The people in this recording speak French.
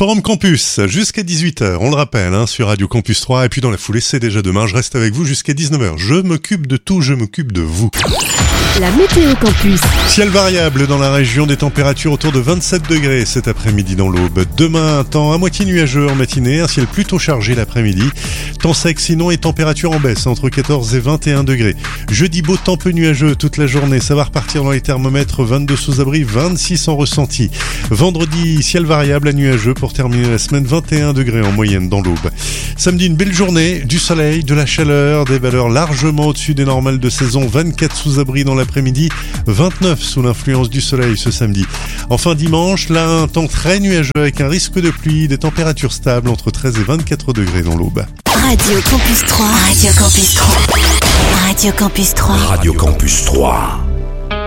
Forum Campus, jusqu'à 18h, on le rappelle, sur Radio Campus 3. Et puis dans la foulée, c'est déjà demain, je reste avec vous jusqu'à 19h. Je m'occupe de tout, je m'occupe de vous. La météo campus. Ciel variable dans la région, des températures autour de 27 degrés cet après-midi dans l'Aube. Demain, temps à moitié nuageux en matinée, un ciel plutôt chargé l'après-midi. Temps sec sinon et température en baisse entre 14 et 21 degrés. Jeudi, beau temps peu nuageux toute la journée, ça va repartir dans les thermomètres, 22 sous abri, 26 en ressenti. Vendredi, ciel variable à nuageux pour terminer la semaine, 21 degrés en moyenne dans l'Aube. Samedi, une belle journée, du soleil, de la chaleur, des valeurs largement au-dessus des normales de saison, 24 sous abri dans l'après-midi, 29 sous l'influence du soleil ce samedi. Enfin dimanche, là un temps très nuageux avec un risque de pluie, des températures stables entre 13 et 24 degrés dans l'Aube. Radio Campus 3. Radio Campus 3. Radio Campus 3. Radio Campus 3.